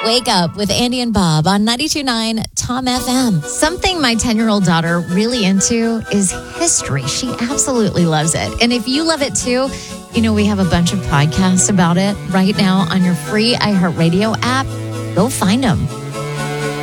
Wake Up with Andy and Bob on 92.9 Tom FM. Something my 10-year-old daughter really into is history. She absolutely loves it. And if you love it too, you know, we have a bunch of podcasts about it right now on your free iHeartRadio app. Go find them.